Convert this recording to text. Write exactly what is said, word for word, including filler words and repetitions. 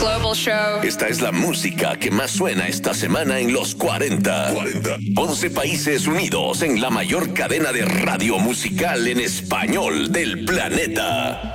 Global Show. Esta es la música que más suena esta semana en los cuarenta. cuarenta. once países unidos en la mayor cadena de radio musical en español del planeta.